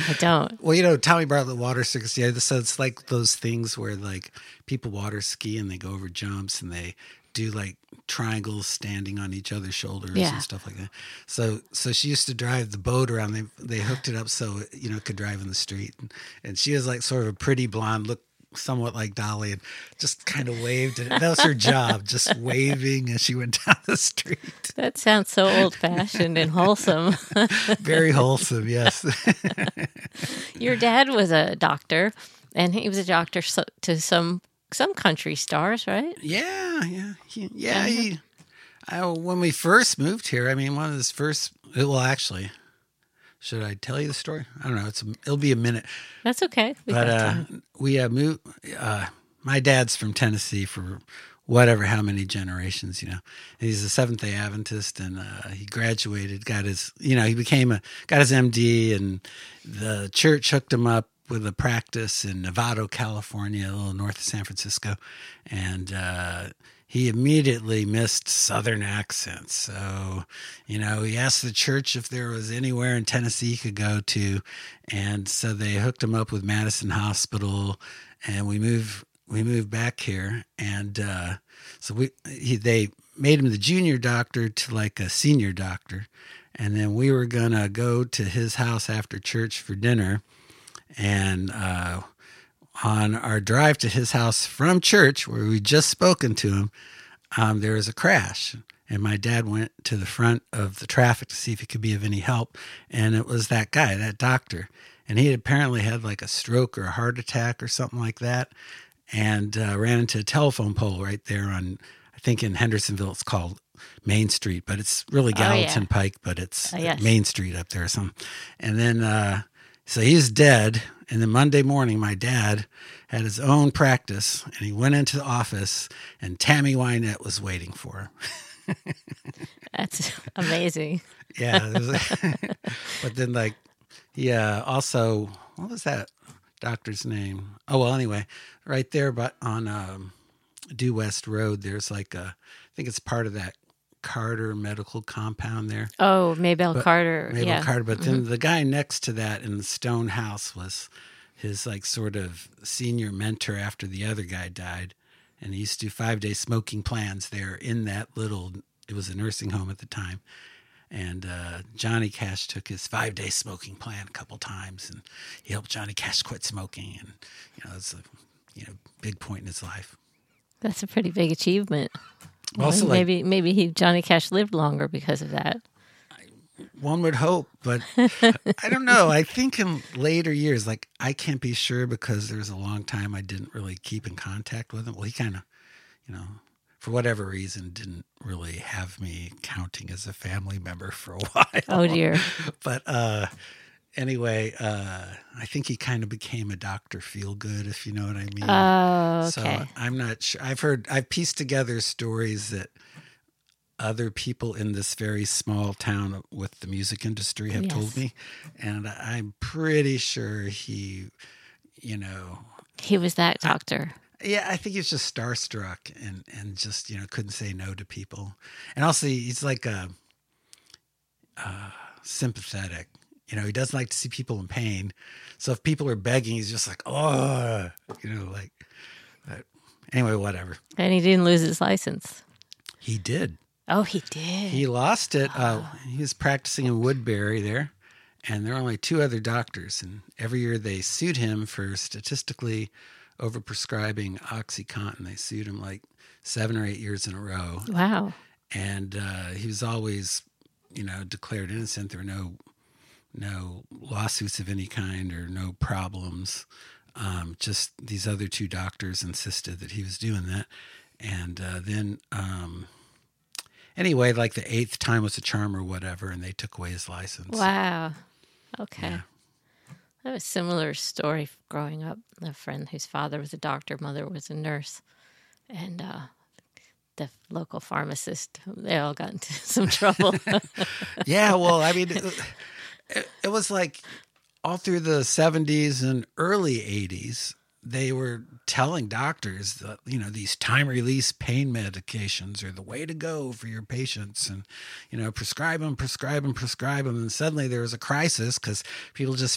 I don't. Well, Tommy brought up the water circus. Yeah, so it's like those things where like people water ski and they go over jumps and they do like triangles standing on each other's shoulders and stuff like that. So she used to drive the boat around. They hooked it up so it could drive in the street, and she was like sort of a pretty blonde, looked somewhat like Dolly, and just kind of waved. And that was her job, just waving as she went down the street. That sounds so old-fashioned and wholesome. Very wholesome, yes. Your dad was a doctor, and he was a doctor to some country stars, right? Yeah. When we first moved here, I mean, one of his first. Well, actually, should I tell you the story? I don't know. It'll be a minute. That's okay. We moved. My dad's from Tennessee for how many generations, And he's a Seventh-day Adventist, and he graduated, got his MD, and the church hooked him up with a practice in Novato, California, a little north of San Francisco, and he immediately missed Southern accents. So, he asked the church if there was anywhere in Tennessee he could go to, and so they hooked him up with Madison Hospital, and we moved back here, and so they made him the junior doctor to like a senior doctor, and then we were gonna go to his house after church for dinner. And on our drive to his house from church, where we'd just spoken to him, there was a crash. And my dad went to the front of the traffic to see if he could be of any help. And it was that guy, that doctor. And he apparently had like a stroke or a heart attack or something like that, and ran into a telephone pole right there on, I think in Hendersonville, it's called Main Street, but it's really Gallatin Pike, but it's Main Street up there or something. And then... So he's dead, and then Monday morning, my dad had his own practice, and he went into the office, and Tammy Wynette was waiting for him. That's amazing. Yeah. But then, like, he also, what was that doctor's name? Oh, well, anyway, right there but on Due West Road, there's like I think it's part of that Carter medical compound there. Oh, Maybelle Carter. Carter. But then the guy next to that in the stone house was his like sort of senior mentor after the other guy died. And he used to do 5-day smoking plans there in that it was a nursing home at the time. And Johnny Cash took his 5-day smoking plan a couple times, and he helped Johnny Cash quit smoking. And, it's a big point in his life. That's a pretty big achievement. Also, maybe Johnny Cash lived longer because of that. One would hope, but I don't know. I think in later years, like I can't be sure because there was a long time I didn't really keep in contact with him. Well, he kind of, for whatever reason, didn't really have me counting as a family member for a while. Oh dear. But anyway, I think he kind of became a Dr. Feelgood, if you know what I mean. Oh, okay. So I'm not sure. I've pieced together stories that other people in this very small town with the music industry have told me. And I'm pretty sure he was that doctor. Yeah, I think he's just starstruck and just, couldn't say no to people. And also he's like sympathetic. He doesn't like to see people in pain. So if people are begging, he's just like, oh, anyway, whatever. And he didn't lose his license. He did. Oh, he did. He lost it. He was practicing in Woodbury there, and there were only 2 other doctors. And every year they sued him for statistically overprescribing OxyContin. They sued him like 7 or 8 years in a row. Wow. And he was always, declared innocent. There were no lawsuits of any kind or no problems. Just these other 2 doctors insisted that he was doing that. And then anyway, like the 8th time was a charm or whatever, and they took away his license. Wow. Okay. Yeah. I have a similar story growing up. A friend whose father was a doctor, mother was a nurse. And the local pharmacist, they all got into some trouble. Yeah, well, I mean, it was like all through the 70s and early 80s, they were telling doctors that, these time-release pain medications are the way to go for your patients, and, prescribe them. And suddenly there was a crisis because people just